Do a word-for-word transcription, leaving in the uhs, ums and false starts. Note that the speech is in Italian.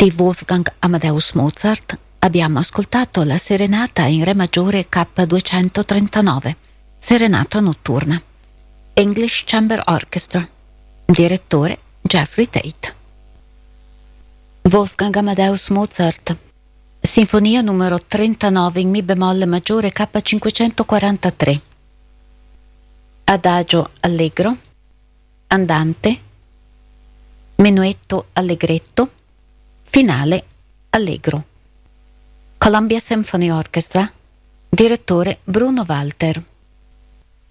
di Wolfgang Amadeus Mozart abbiamo ascoltato la serenata in re maggiore K duecentotrentanove, serenata notturna. English Chamber Orchestra, direttore Jeffrey Tate. Wolfgang Amadeus Mozart, sinfonia numero trentanove in mi bemolle maggiore K cinquecentoquarantatré. Adagio allegro, andante, menuetto allegretto, finale allegro. Columbia Symphony Orchestra, direttore Bruno Walter.